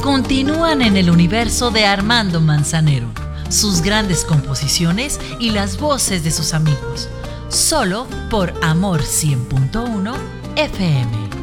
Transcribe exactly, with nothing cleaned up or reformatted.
continúan en el universo de Armando Manzanero, sus grandes composiciones y las voces de sus amigos, solo por Amor cien punto uno F M.